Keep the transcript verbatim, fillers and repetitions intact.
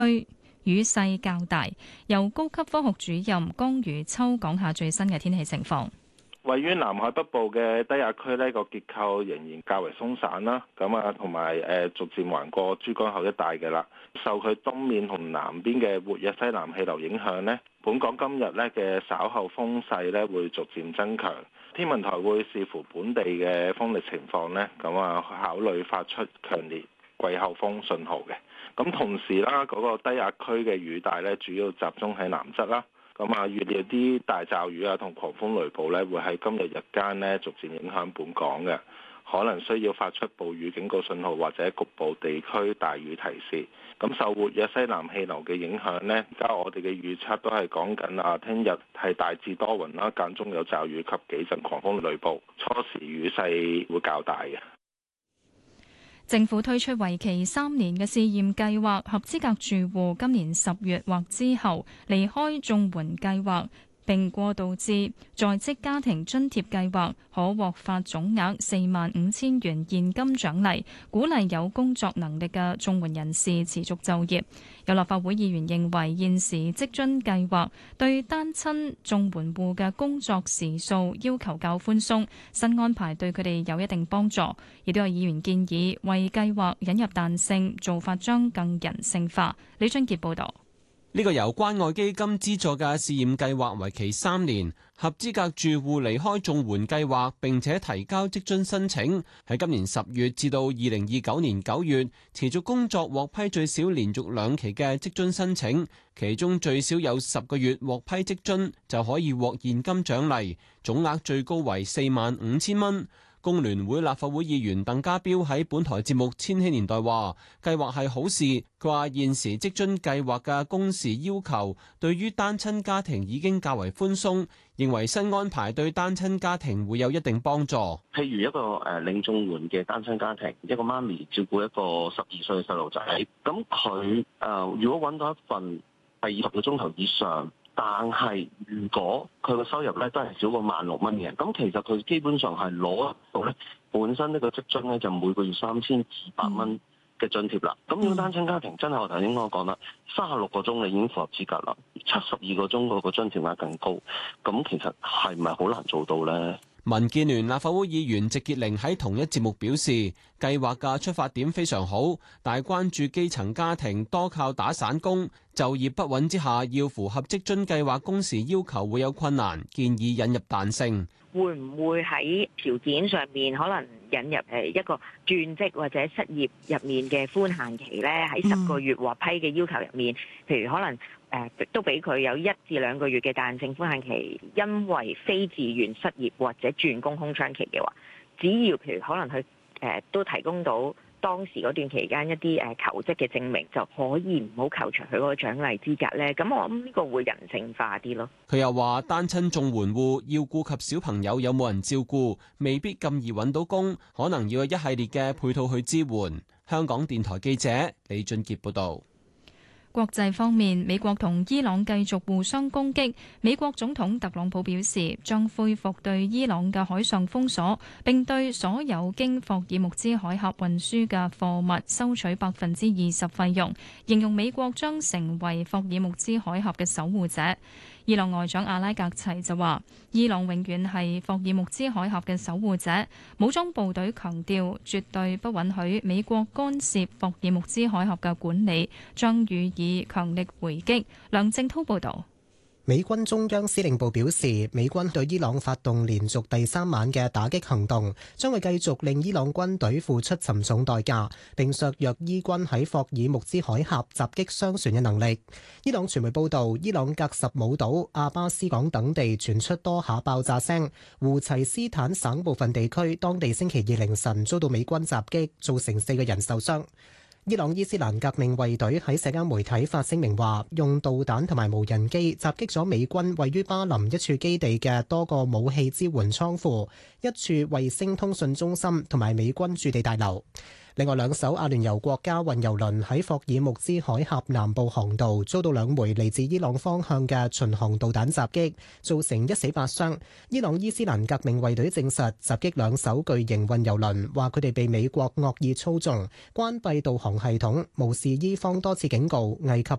區雨勢較大。由高級科學主任江如秋講下最新嘅天氣情況。 位於南海北部嘅低壓區呢個結構仍然較為鬆散啦，咁啊同埋誒逐漸橫過珠江口一帶嘅啦。受佢東面同南邊嘅活躍西南氣流影響呢，本港今日呢嘅稍後風勢呢會逐漸增強。天文台會視乎本地嘅風力情況呢，咁啊考慮發出強烈季候風信號嘅。咁同時啦，嗰個低壓區嘅雨帶呢，主要集中喺南側啦。咁啊，預料啲大驟雨啊同狂風雷暴咧，會喺今日日間咧逐漸影響本港嘅，可能需要發出暴雨警告信號或者局部地區大雨提示。咁受活躍西南氣流嘅影響呢，而家我哋嘅預測都係講緊啊，聽日係大致多雲啦，間中有驟雨及幾陣狂風雷暴，初時雨勢會較大嘅。 政府推出為期三年嘅試驗計劃，合資格住戶今年十月或之後離開綜援計劃並過渡至在職家庭津貼計劃，可獲發總額四萬五千元現金獎勵，鼓勵有工作能力嘅綜援人士持續就業。有立法會議員認為現時職津計劃對單親綜援戶嘅工作時數要求較寬鬆，新安排對佢哋有一定幫助。亦都有議員建議為計劃引入彈性，做法將更人性化。李俊傑報導。 呢個由關愛基金資助嘅試驗計劃為期三年，合資格住戶離開綜援計劃並且提交職津申請，喺今年十月至到二零二九年九月持續工作獲批最少連續兩期嘅職津申請，其中最少有十個月獲批職津就可以獲現金獎勵，總額最高為四萬五千蚊。工聯會立法會議員鄧家彪喺本台節目《千禧年代》話：計劃係好事。佢話現時職津計劃嘅工時要求對於單親家庭已經較為寬鬆，認為新安排對單親家庭會有一定幫助。 譬如一個誒領綜援嘅單親家庭，一個媽咪照顧一個十二歲嘅細路仔，咁佢誒如果揾到一份係二十個鐘頭以上，但係如果佢個收入咧都係少過萬六蚊嘅，咁其實佢基本上係攞到咧本身呢個職津咧就每個月三千二百蚊嘅津貼啦。咁如果單親家庭真係我頭先我講啦，三十六個鐘你已經符合資格啦，七十二個鐘嗰個津貼額更高，咁其實係咪好難做到咧？ 民建聯立法會議員席潔玲喺同一節目表示，計劃嘅出發點非常好，但係關注基層家庭多靠打散工，就業不穩之下，要符合職津計劃工時要求會有困難，建議引入彈性。 會唔會喺條件上面可能引入誒一個轉職或者失業入面嘅寬限期咧？喺十個月獲批嘅要求入面，譬如可能。誒、呃、都俾佢有一至兩個月嘅彈性寬限期，因為非自願失業或者轉工空窗期嘅話，只要譬如可能佢誒、呃、都提供到當時嗰段期間一啲誒、呃、求職嘅證明，就可以唔好扣除佢嗰個獎勵資格咧。咁我諗呢個會人性化啲咯。 佢又話單親綜援戶要顧及小朋友有冇人照顧，未必咁易揾到工，可能要有一系列嘅配套去支援。香港電台記者李俊傑報導。 國際方面，美國同伊朗繼續互相攻擊。美國總統特朗普表示，將恢復對伊朗嘅海上封鎖，並對所有經霍爾木茲海峽運輸嘅貨物收取百分之二十費用，形容美國將成為霍爾木茲海峽嘅守護者。伊朗外長阿拉格齊就話，伊朗永遠係霍爾木茲海峽嘅守護者。武裝部隊強調，絕對不允許美國干涉霍爾木茲海峽嘅管理，將予以強力回擊。梁正濤報道。 美軍中央司令部表示，美軍對伊朗發動連續第三晚嘅打擊行動，將會繼續令伊朗軍隊付出沉重代價，並削弱伊軍喺霍爾木茲海峽襲擊商船嘅能力。伊朗傳媒報道，伊朗格什姆島、阿巴斯港等地傳出多下爆炸聲，胡齊斯坦省部分地區當地星期二凌晨遭到美軍襲擊，造成四個人受傷。伊朗伊斯蘭革命衛隊喺社交媒體發聲明話，用導彈同埋無人機襲擊咗美軍位於巴林一處基地嘅多個武器支援倉庫、一處衛星通訊中心同埋美軍駐地大樓。 另外兩艘阿聯酋國家運油輪喺霍爾木茲海峽南部航道遭到兩枚嚟自伊朗方向嘅巡航導彈襲擊，造成一死八傷。伊朗伊斯蘭革命衛隊證實襲擊兩艘巨型運油輪，話佢哋被美國惡意操縱，關閉導航系統，無視伊方多次警告，危及